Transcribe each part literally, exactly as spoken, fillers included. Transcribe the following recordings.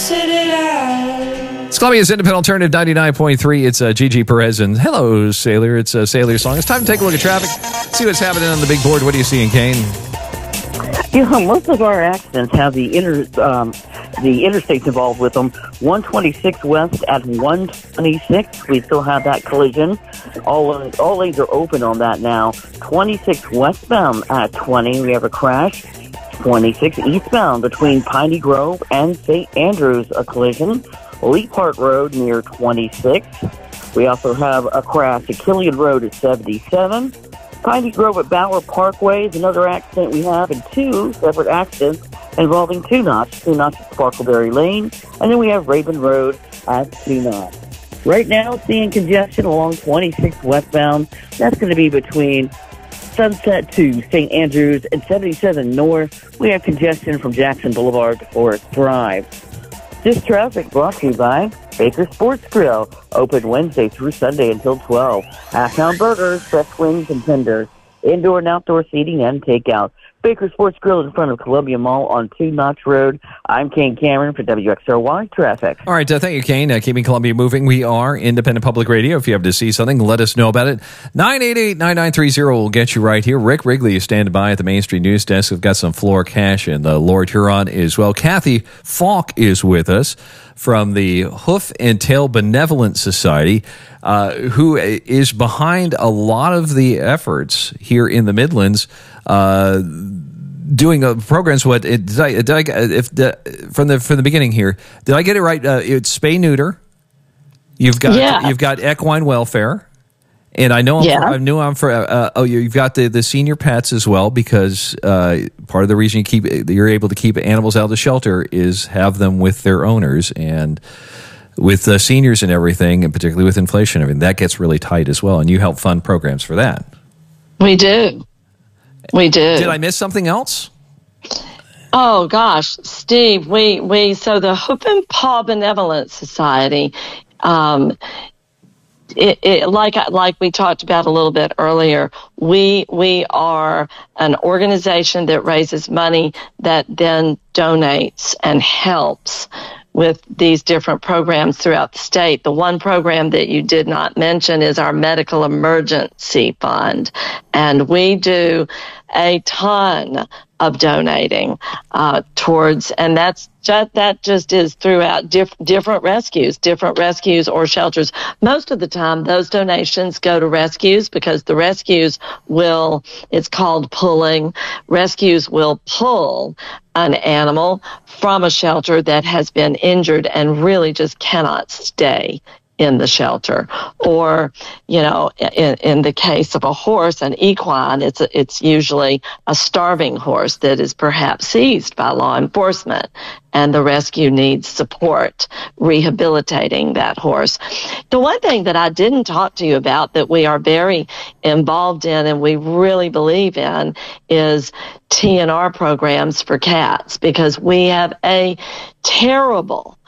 It's Columbia's Independent Alternative ninety-nine point three. It's uh, Gigi Perez and hello, Sailor. It's a Sailor song. It's time to take a look at traffic, see what's happening on the big board. What are you seeing, Kane? You know, most of our accidents have the inter, um, the interstates involved with them. one twenty-six west at one twenty-six, we still have that collision. All uh, all lanes are open on that now. twenty-six westbound at twenty, we have a crash. twenty-six eastbound between Piney Grove and Saint Andrews, a collision. Lee Park Road near twenty-six. We also have a crash at Killian Road at seventy-seven. Piney Grove at Bower Parkway is another accident we have, and two separate accidents involving two knots. Two knots at Sparkleberry Lane, and then we have Raven Road at two knots. Right now, seeing congestion along twenty-six westbound. That's going to be between Sunset to Saint Andrews and seventy-seven north. We have congestion from Jackson Boulevard to Forest Drive. This traffic brought to you by Baker Sports Grill, open Wednesday through Sunday until twelve. Half-pound burgers, fresh wings, and tenders. Indoor and outdoor seating and takeout. Baker Sports Grill is in front of Columbia Mall on Two Notch Road. I'm Kane Cameron for W X R Y Traffic. All right, uh, thank you, Kane. Uh, keeping Columbia moving. We are Independent Public Radio. If you have to see something, let us know about it. nine eight eight, nine nine three zero will get you right here. Rick Wrigley is standing by at the Main Street News Desk. We've got some floor cash and the Lord Huron as well. Kathy Falk is with us from the Hoof and Tail Benevolent Society, uh, who is behind a lot of the efforts here in the Midlands, uh, doing uh, programs. What it, did I, did I if the, from the from the beginning here? Did I get it right? Uh, it's spay neuter. You've got yeah. you've got equine welfare. And I know I'm yeah. for, I knew I'm for. Uh, oh, you've got the, the senior pets as well, because uh, part of the reason you keep you're able to keep animals out of the shelter is have them with their owners, and with the seniors and everything, and particularly with inflation, and everything that gets really tight as well. And you help fund programs for that. We do, we do. Did I miss something else? Oh gosh, Steve, we we so the Hoof and Paw Benevolent Society. Um, It, it, like like we talked about a little bit earlier, we we are an organization that raises money that then donates and helps with these different programs throughout the state. The one program that you did not mention is our Medical Emergency Fund, and we do a ton of donating uh, towards, and that's just, that just is throughout diff, different rescues, different rescues or shelters. Most of the time, those donations go to rescues because the rescues will, it's called pulling. Rescues will pull an animal from a shelter that has been injured and really just cannot stay in the shelter. Or, you know, in, in the case of a horse, an equine, it's a, it's usually a starving horse that is perhaps seized by law enforcement, and the rescue needs support rehabilitating that horse. The one thing that I didn't talk to you about that we are very involved in and we really believe in is T N R programs for cats, because we have a terrible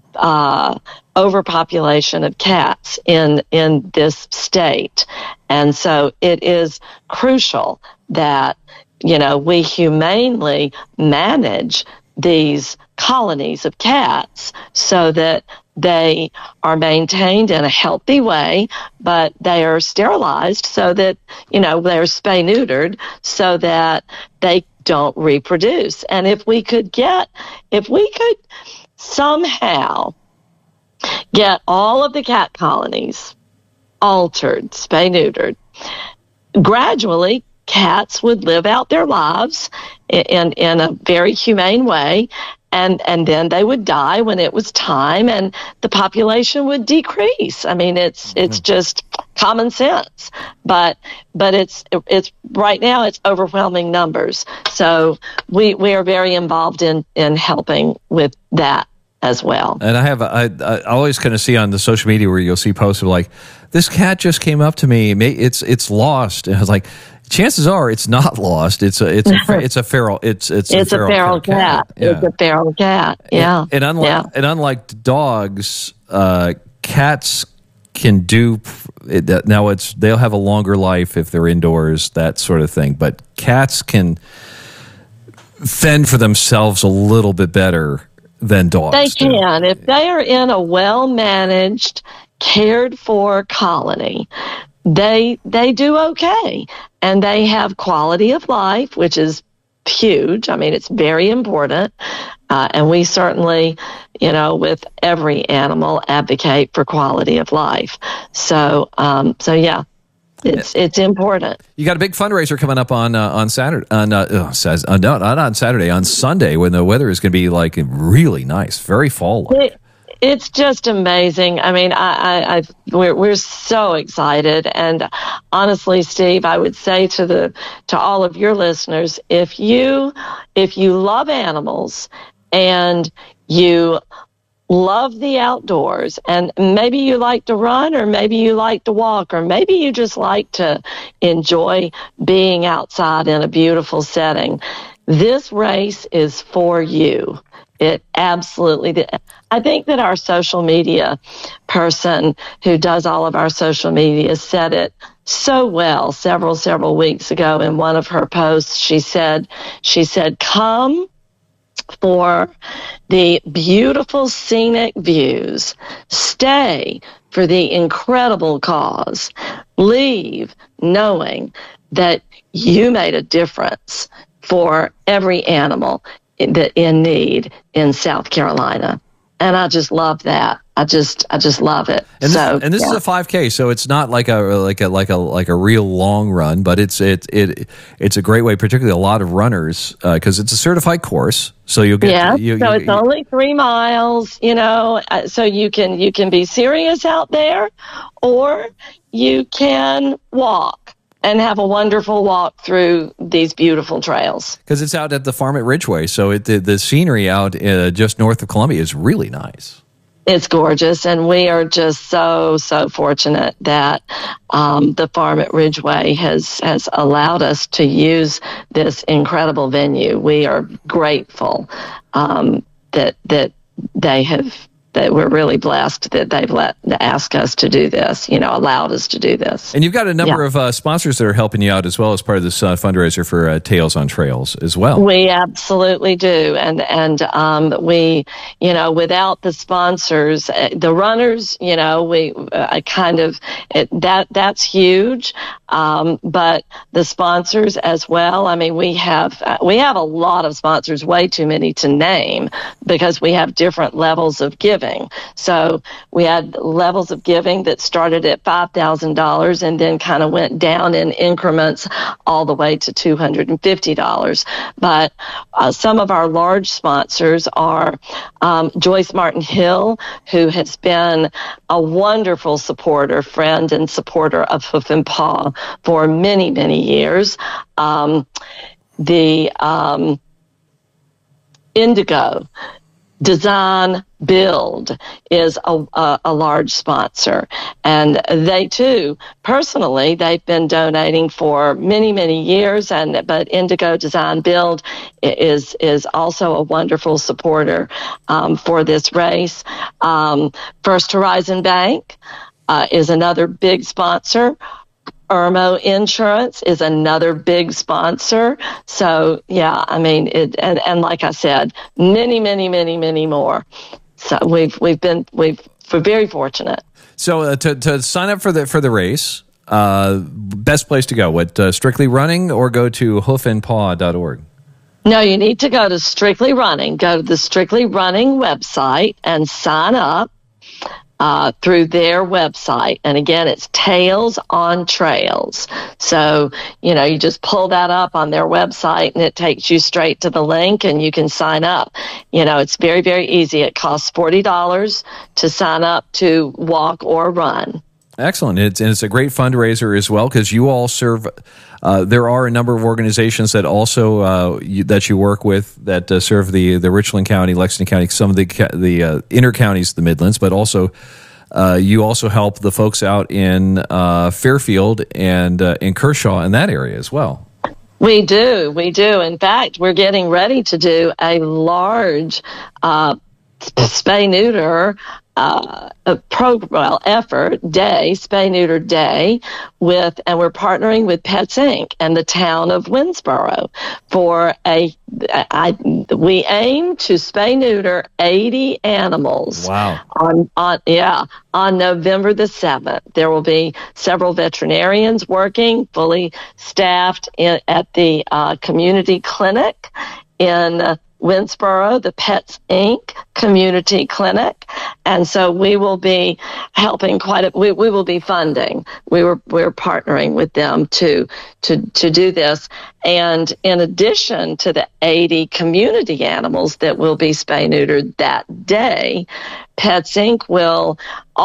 uh overpopulation of cats in in this state, and so it is crucial that, you know, we humanely manage these colonies of cats so that they are maintained in a healthy way, but they are sterilized so that, you know, they're spay neutered so that they don't reproduce. And if we could get if we could somehow get all of the cat colonies altered, spay neutered, gradually cats would live out their lives in in a very humane way, and and then they would die when it was time, and the population would decrease. I mean, it's mm-hmm. it's just common sense, but but it's it's right now it's overwhelming numbers. So we we are very involved in in helping with that as well. And I have, I, I always kind of see on the social media where you'll see posts of like, this cat just came up to me, it's it's lost. And I was like, chances are it's not lost. It's a it's a it's a feral it's it's, it's a feral, a feral cat. cat. Yeah. It's a feral cat. Yeah. And, and unlike yeah. and unlike dogs, uh, cats can do it, now. It's they'll have a longer life if they're indoors, that sort of thing. But cats can fend for themselves a little bit better than dogs. They do. can. If they are in a well-managed, cared-for colony, they they do okay. And they have quality of life, which is huge. I mean, it's very important. Uh, and we certainly, you know, with every animal, advocate for quality of life. So, um, so yeah. It's it's important. You got a big fundraiser coming up on uh, on Saturday. On uh, oh, says, uh, no, not on Saturday. On Sunday, when the weather is going to be like really nice, very fall-like. It, it's just amazing. I mean, I, I, I we're we're so excited, and honestly, Steve, I would say to the to all of your listeners, if you if you love animals and you love the outdoors, and maybe you like to run, or maybe you like to walk, or maybe you just like to enjoy being outside in a beautiful setting, this race is for you. It absolutely, I think that our social media person who does all of our social media said it so well several, several weeks ago in one of her posts. She said, she said, come for the beautiful scenic views, stay for the incredible cause, leave knowing that you made a difference for every animal that in need in South Carolina. And I just love that. I just, I just love it. And this, so, and this yeah. is a five K, so it's not like a like a like a like a real long run, but it's it it it's a great way, particularly a lot of runners, because uh, it's a certified course. So you'll get yeah. you, so you, it's you, only three miles, you know. Uh, so you can you can be serious out there, or you can walk and have a wonderful walk through these beautiful trails. Because it's out at the farm at Ridgeway, so it, the the scenery out uh, just north of Columbia is really nice. It's gorgeous, and we are just so, so fortunate that um, the farm at Ridgeway has, has allowed us to use this incredible venue. We are grateful um, that that they have that we're really blessed that they've let ask us to do this, you know, allowed us to do this. And you've got a number Yeah. of uh, sponsors that are helping you out as well as part of this uh, fundraiser for uh, Tales on Trails as well. We absolutely do, and and um, we, you know, without the sponsors, uh, the runners, you know, we uh, kind of it, that that's huge, um, but the sponsors as well. I mean, we have uh, we have a lot of sponsors, way too many to name, because we have different levels of giving. So we had levels of giving that started at five thousand dollars and then kind of went down in increments all the way to two hundred fifty dollars. But uh, some of our large sponsors are um, Joyce Martin Hill, who has been a wonderful supporter, friend, and supporter of Hoof and Paw for many, many years. Um, the um, Indigo Design Build is a, a, a large sponsor, and they too, personally, they've been donating for many, many years. And but Indigo Design Build is is also a wonderful supporter um, for this race. Um, First Horizon Bank uh, is another big sponsor. Irmo Insurance is another big sponsor. So, yeah, I mean, it, and, and like I said, many, many, many, many more. So we've we've been we've we're very fortunate. So uh, to to sign up for the for the race, uh, best place to go? What uh, Strictly Running, or go to hoof and paw dot org? No, you need to go to Strictly Running. Go to the Strictly Running website and sign up uh, through their website. And again, it's Tales on Trails. So, you know, you just pull that up on their website and it takes you straight to the link and you can sign up. You know, it's very, very easy. It costs forty dollars to sign up to walk or run. Excellent. It's, and it's a great fundraiser as well, because you all serve, uh, there are a number of organizations that also, uh, you, that you work with that uh, serve the, the Richland County, Lexington County, some of the, the uh, inner counties of the Midlands, but also uh, you also help the folks out in uh, Fairfield and uh, in Kershaw in that area as well. We do. We do. In fact, we're getting ready to do a large uh spay neuter uh, a program well, effort day, spay neuter day, with, and we're partnering with Pets Incorporated and the town of Winnsboro for a. I, we aim to spay neuter eighty animals. Wow! On on yeah on November the seventh, there will be several veterinarians working, fully staffed in, at the uh, community clinic in Uh, Winnsboro, the Pets Incorporated Community Clinic, and so we will be helping quite a. We, we will be funding. We were we're partnering with them to to to do this, and in addition to the eighty community animals that will be spay neutered that day, Pets Incorporated will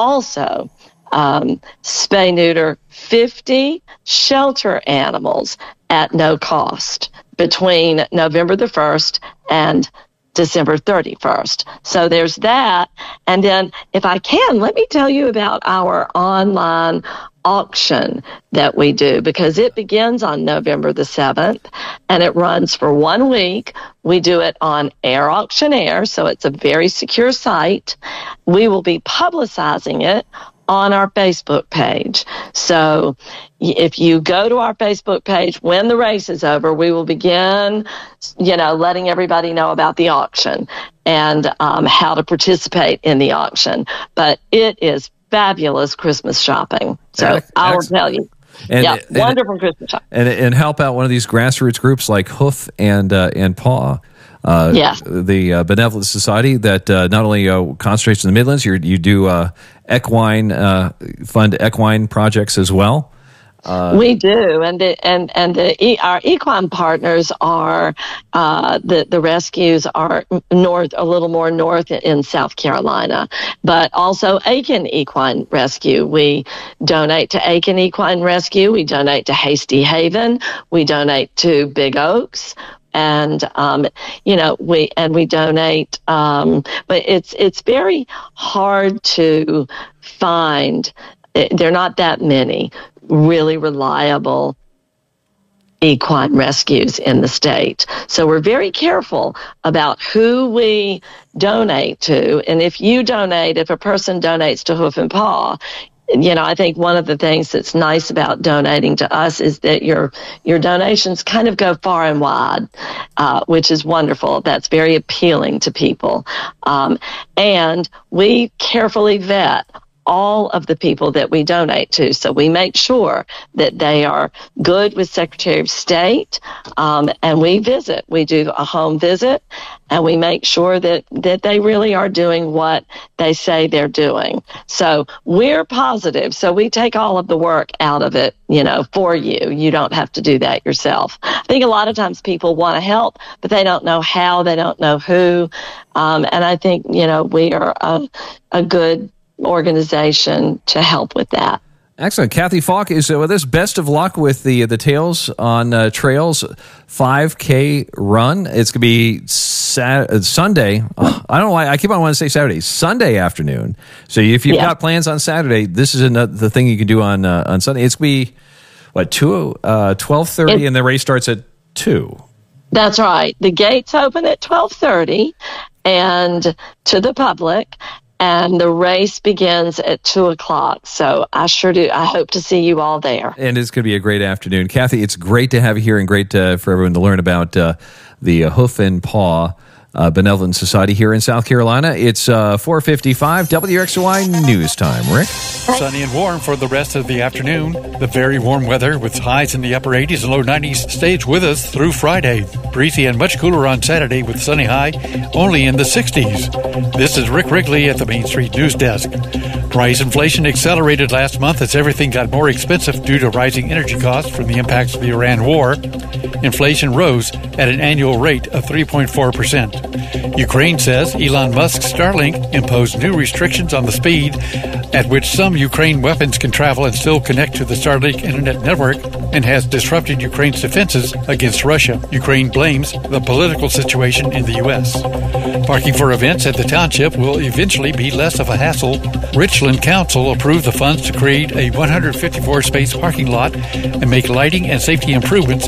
also um, spay neuter fifty shelter animals at no cost between November the first and December thirty-first. So there's that. And then if I can, let me tell you about our online auction that we do, because it begins on November the seventh and it runs for one week. We do it on Air Auctioneer, so it's a very secure site. We will be publicizing it on our Facebook page. So if you go to our Facebook page, when the race is over, we will begin, you know, letting everybody know about the auction and um, how to participate in the auction. But it is fabulous Christmas shopping. So Ex- I will excellent. tell you. And, yeah, and, wonderful Christmas shopping. And, and help out one of these grassroots groups like Hoof and uh, and Paw. Uh, yes. The uh, Benevolent Society that uh, not only uh, concentrates in the Midlands, you you do uh, equine uh, fund equine projects as well. Uh, we do, and the, and and the our equine partners are uh, the the rescues are north, a little more north in South Carolina, but also Aiken Equine Rescue. We donate to Aiken Equine Rescue. We donate to Hasty Haven. We donate to Big Oaks. And, um, you know, we, and we donate, um, but it's, it's very hard to find, there are not that many really reliable equine rescues in the state. So we're very careful about who we donate to. And if you donate, if a person donates to Hoof and Paw, you know, I think one of the things that's nice about donating to us is that your your donations kind of go far and wide, uh, which is wonderful. That's very appealing to people. Um, and we carefully vet all of the people that we donate to. So we make sure that they are good with Secretary of State, um, and we visit. We do a home visit, and we make sure that, that they really are doing what they say they're doing. So we're positive. So we take all of the work out of it, you know, for you. You don't have to do that yourself. I think a lot of times people want to help, but they don't know how, they don't know who. Um, and I think, you know, we are a, a good organization to help with that. Excellent. Kathy Falk is with us. Best of luck with the the Tales on uh, Trails five K run. It's going to be Sat- Sunday. Oh, I don't know why I keep on wanting to say Saturday. Sunday afternoon. So if you've yeah. got plans on Saturday, this is another, the thing you can do on uh, on Sunday. It's going to be, what, two, uh, twelve thirty, and the race starts at two. That's right. The gates open at twelve thirty and to the public. And the race begins at two o'clock. So I sure do. I hope to see you all there. And it's going to be a great afternoon. Kathy, it's great to have you here and great uh, for everyone to learn about uh, the uh, Hoof and Paw uh, Benevolent Society here in South Carolina. It's uh, four fifty-five W X Y News Time. Rick? Sunny and warm for the rest of the afternoon. The very warm weather with highs in the upper eighties and low nineties stays with us through Friday. Breezy and much cooler on Saturday with sunny high only in the sixties. This is Rick Wrigley at the Main Street News Desk. Price inflation accelerated last month as everything got more expensive due to rising energy costs from the impacts of the Iran war. Inflation rose at an annual rate of three point four percent. Ukraine says Elon Musk's Starlink imposed new restrictions on the speed at which some Ukraine weapons can travel and still connect to the Starlink internet network, and has disrupted Ukraine's defenses against Russia. Ukraine blames the political situation in the U S. Parking for events at the township will eventually be less of a hassle. Richland Council approved the funds to create a one hundred fifty-four space parking lot and make lighting and safety improvements near the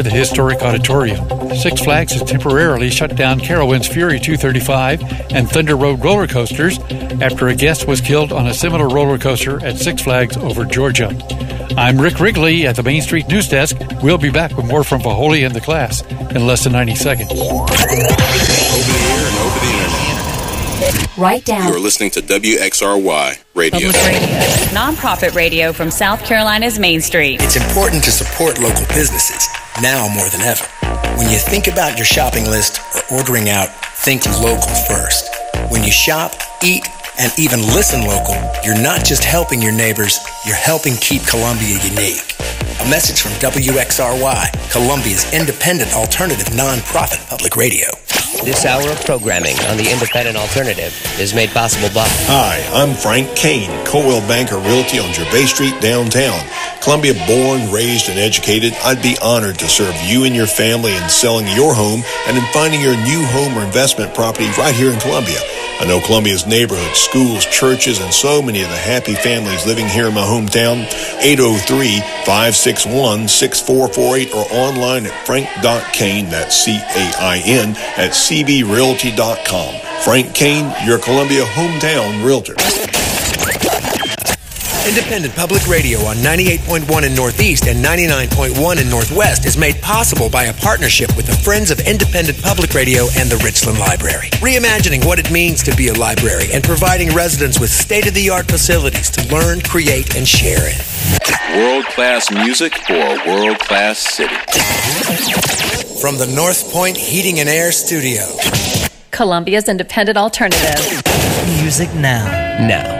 the historic auditorium. Six Flags has temporarily shut down Carowinds Fury two thirty-five and Thunder Road roller coasters after a guest was killed on a similar roller coaster at Six Flags over Georgia. I'm Rick Wrigley at the Main Street News Desk. We'll be back with more from Faholi and the class in less than ninety seconds. Over the air and over the internet. Write down. You're listening to W X R Y Radio. Public radio. Nonprofit radio from South Carolina's Main Street. It's important to support local businesses, now more than ever. When you think about your shopping list or ordering out, think local first. When you shop, eat, and even listen local, you're not just helping your neighbors, you're helping keep Columbia unique. A message from W X R Y, Columbia's independent alternative nonprofit public radio. This hour of programming on the Independent Alternative is made possible by... Hi, I'm Frank Kane, Coldwell Banker Realty on Gervais Street, downtown. Columbia born, raised, and educated, I'd be honored to serve you and your family in selling your home and in finding your new home or investment property right here in Columbia. I know Columbia's neighborhoods, schools, churches, and so many of the happy families living here in my hometown. eight oh three, five six one, six four four eight or online at frank dot kane, that's C A I N, at c b realty dot com. Frank Kane, your Columbia hometown realtor. Independent Public Radio on ninety-eight point one in Northeast and ninety-nine point one in Northwest is made possible by a partnership with the Friends of Independent Public Radio and the Richland Library. Reimagining what it means to be a library and providing residents with state-of-the-art facilities to learn, create, and share in. World-class music for a world-class city. From the North Point Heating and Air Studio. Columbia's Independent Alternative. Music now. Now.